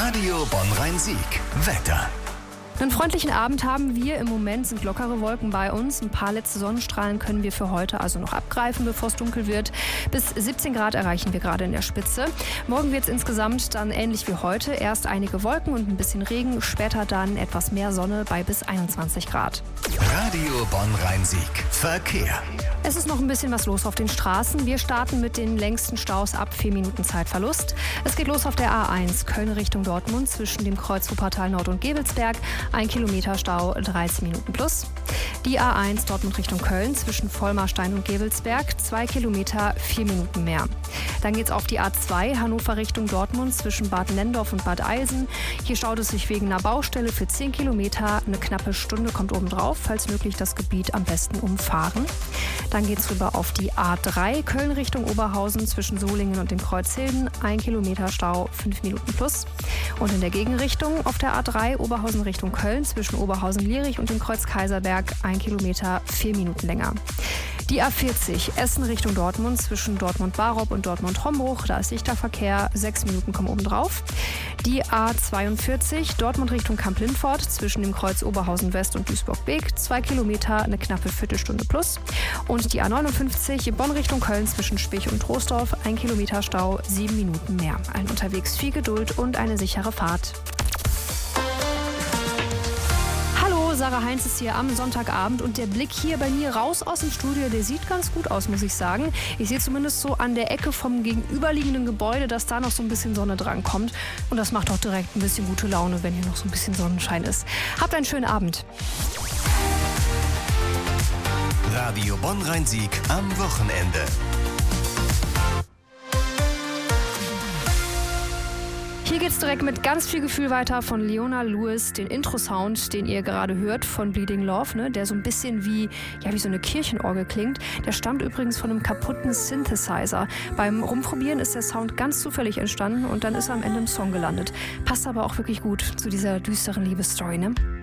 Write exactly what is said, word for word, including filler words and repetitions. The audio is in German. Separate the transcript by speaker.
Speaker 1: Radio Bonn-Rhein-Sieg. Wetter.
Speaker 2: Einen freundlichen Abend haben wir. Im Moment sind lockere Wolken bei uns. Ein paar letzte Sonnenstrahlen können wir für heute also noch abgreifen, bevor es dunkel wird. Bis siebzehn Grad erreichen wir gerade in der Spitze. Morgen wird es insgesamt dann ähnlich wie heute. Erst einige Wolken und ein bisschen Regen, später dann etwas mehr Sonne bei bis einundzwanzig Grad.
Speaker 1: Radio Bonn-Rhein-Sieg. Verkehr.
Speaker 2: Es ist noch ein bisschen was los auf den Straßen. Wir starten mit den längsten Staus ab vier Minuten Zeitverlust. Es geht los auf der A eins, Köln Richtung Dortmund, zwischen dem Kreuz Wuppertal Nord und Gebelsberg. Ein Kilometer Stau, dreizehn Minuten plus. Die A eins Dortmund Richtung Köln, zwischen Vollmarstein und Gebelsberg. Zwei Kilometer, vier Minuten mehr. Dann geht's auf die A zwei, Hannover Richtung Dortmund, zwischen Bad Nendorf und Bad Eilsen. Hier staut es sich wegen einer Baustelle für zehn Kilometer. Eine knappe Stunde kommt obendrauf, falls möglich das Gebiet am besten umfahren. Dann geht's rüber auf die A drei, Köln Richtung Oberhausen, zwischen Solingen und dem Kreuz Hilden. Ein Kilometer Stau, fünf Minuten plus. Und in der Gegenrichtung auf der A drei, Oberhausen Richtung Köln, zwischen Oberhausen-Lierich und dem Kreuz Kaiserberg. Ein Kilometer, vier Minuten länger. Die A vierzig, Essen Richtung Dortmund, zwischen Dortmund-Barob und Dortmund-Hombruch. Da ist dichter Verkehr, sechs Minuten kommen obendrauf. Die A zweiundvierzig, Dortmund Richtung Kamp-Lindfort, zwischen dem Kreuz Oberhausen-West und Duisburg-Beek. Zwei Kilometer, eine knappe Viertelstunde plus. Und die A neunundfünfzig, Bonn Richtung Köln, zwischen Spich und Troisdorf. Ein Kilometer Stau, sieben Minuten mehr. Allen unterwegs viel Geduld und eine sichere Fahrt. Sarah Heinz ist hier am Sonntagabend und der Blick hier bei mir raus aus dem Studio, der sieht ganz gut aus, muss ich sagen. Ich sehe zumindest so an der Ecke vom gegenüberliegenden Gebäude, dass da noch so ein bisschen Sonne dran kommt. Und das macht auch direkt ein bisschen gute Laune, wenn hier noch so ein bisschen Sonnenschein ist. Habt einen schönen Abend.
Speaker 1: Radio Bonn-Rhein-Sieg am Wochenende.
Speaker 2: Hier geht's direkt mit ganz viel Gefühl weiter von Leona Lewis, den Intro-Sound, den ihr gerade hört von Bleeding Love, ne, der so ein bisschen wie, ja, wie so eine Kirchenorgel klingt. Der stammt übrigens von einem kaputten Synthesizer. Beim Rumprobieren ist der Sound ganz zufällig entstanden und dann ist er am Ende im Song gelandet. Passt aber auch wirklich gut zu dieser düsteren Liebesstory, ne?